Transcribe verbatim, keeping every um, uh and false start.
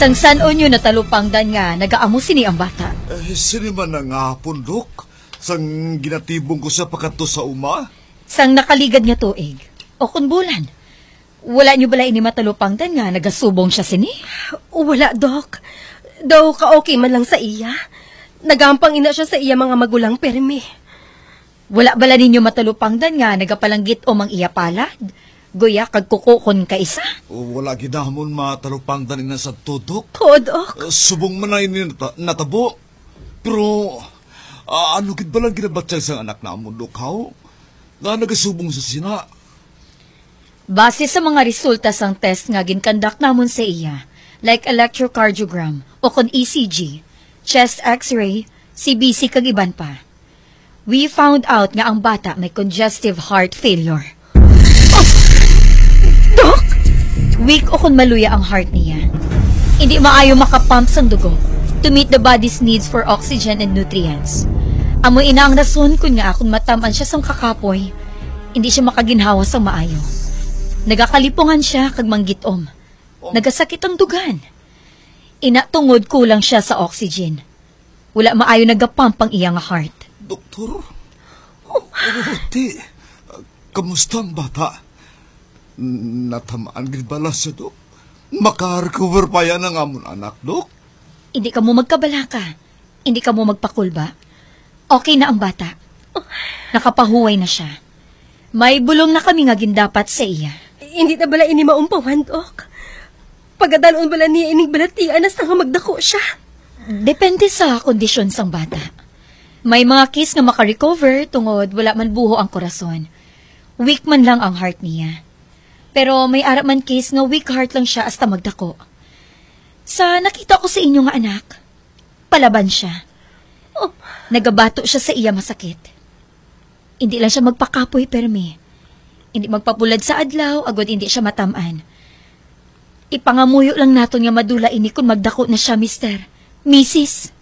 Sang sanon yun natalupangdan nga, nagaamo sini ang bata. Eh, sini man na nga, pundok? Sang ginatibong ko sa pakato sa uma? Sang nakaligad nga tuig. O kun bulan. Wala niyo bala ini matalupangdan nga, nagasubong siya sini? Wala, Dok. Daw ka okay man lang sa iya. Nagampang ina siya sa iya mga magulang permi. Wala bala ninyo matalupangdan nga, nagapalanggit o mang iya palad? Guya kag kukukon ka isa? O, wala ginamon matalupangdan ina sa tudok. Oo, Dok. Uh, subong man na ini nata- natabo. Pero, uh, ano gid ba lang ginabatsay sa anak na amon dukaw? Nga nagasubong sa sina. Base sa mga resulta sang test nga ginkandak namon sa iya, like electrocardiogram o kon E C G, chest x-ray, C B C kag iban pa, we found out nga ang bata may congestive heart failure. Dok! Weak o kung maluya ang heart niya. Hindi maayo makapump sang dugo to meet the body's needs for oxygen and nutrients. Amo ina ang rason kun nga akong mataman siya sang kakapoy, hindi siya makaginhawa sang maayo. Nagakalipungan siya kag manggitom. Nagasakit ang dugan. Ina tungod kulang siya sa oxygen. Wala maayo nagapump ang iyang heart. Doktor? Oh, ti, kamusta ang bata? Natamaan gid bala siya, Dok? Maka-recover pa yan ang amon anak, Dok? Hindi ka mo magkabala ka. Hindi ka mo magpakulba. Okay na ang bata. Nakapahuway na siya. May bulong na kami nga gindapat sa iya. Hindi na bala ini maumpawan, Dok. Pagadanon bala niya ining balatian na nga magdako siya. Depende sa kondisyon sang bata. May mga case nga makarecover tungod wala man buho ang korason. Weak man lang ang heart niya. Pero may ara man case nga weak heart lang siya hasta magdako. Sa nakita ko sa inyo nga anak, palaban siya. Oh, nagabato siya sa iya masakit. Hindi lang siya magpakapoy permi. Hindi magpapulad sa adlaw, agad hindi siya matamaan. Ipangamuyo lang naton nga madula ini kung magdako na siya, mister. Missis.